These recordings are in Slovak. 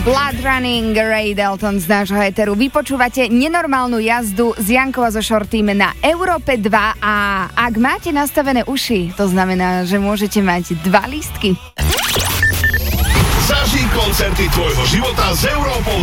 Blood Running, Ray Dalton z nášho éteru. Vy počúvate nenormálnu jazdu s Jankou a so Shortym na Európe 2 a ak máte nastavené uši, to znamená, že môžete mať 2 lístky. Zažij koncerty tvojho života s Európou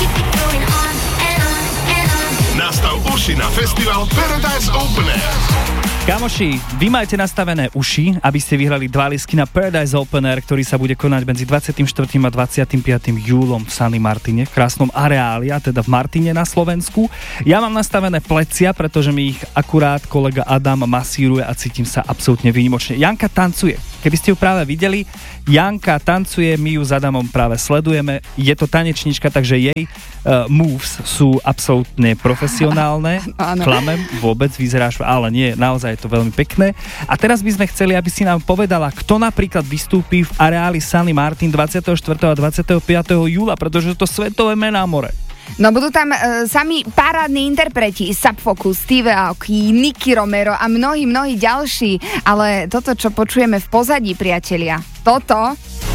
2. Nastav uši na festival Paradise Open Air. Kamoši, vy máte nastavené uši, aby ste vyhrali 2 lístky na Paradise Open Air, ktorý sa bude konať medzi 24. a 25. júlom v San Martine, v krásnom areáli, a teda v Martine na Slovensku. Ja mám nastavené plecia, pretože mi ich akurát kolega Adam masíruje a cítim sa absolútne výnimočne. Janka tancuje. Keby ste ju práve videli, Janka tancuje, my ju s Adamom práve sledujeme. Je to tanečnička, takže jej moves sú absolútne profesionálne. Klamem, vôbec vyzeráš, ale nie, naozaj je to veľmi pekné. A teraz by sme chceli, aby si nám povedala, kto napríklad vystúpi v areáli San Martin 24. a 25. júla, pretože to svetové mená more. No budú tam sami parádni interpreti, Sub Focus, Steve Aoki, Nicky Romero a mnohí ďalší, ale toto, čo počujeme v pozadí, priatelia, toto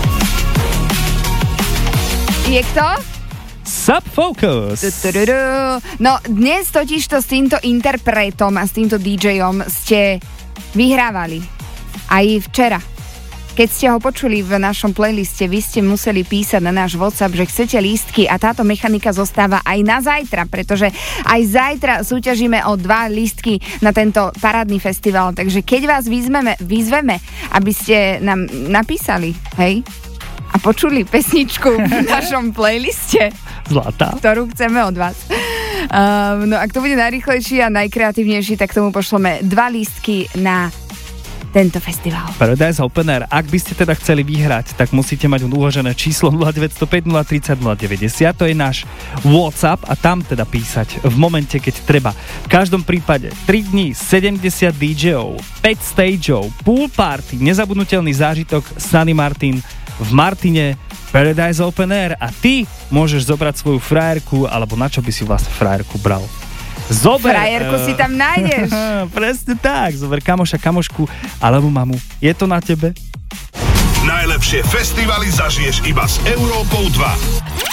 je kto? Sub Focus. No dnes totižto s týmto interpretom a s týmto DJom ste vyhrávali aj včera. Keď ste ho počuli v našom playliste, vy ste museli písať na náš WhatsApp, že chcete lístky a táto mechanika zostáva aj na zajtra, pretože aj zajtra súťažíme o 2 lístky na tento parádny festival. Takže keď vás vyzveme, aby ste nám napísali, hej, a počuli pesničku v našom playliste, zlatá, ktorú chceme od vás. No ak to bude najrýchlejší a najkreatívnejší, tak tomu pošleme 2 lístky na tento festival. Paradise Open Air. Ak by ste teda chceli vyhrať, tak musíte mať uložené číslo 0905 030 090. To je náš WhatsApp a tam teda písať v momente, keď treba. V každom prípade 3 dní, 70 DJov, 5 stageov, pool party, nezabudnutelný zážitok San Martin v Martine, Paradise Open Air a ty môžeš zobrať svoju frajerku, alebo na čo by si vlastne frajerku bral? Zober, frajerku si tam nájdeš. Presne tak, zober kamoša, kamošku alebo mamu. Je to na tebe? Najlepšie festivaly zažiješ iba s Európou 2.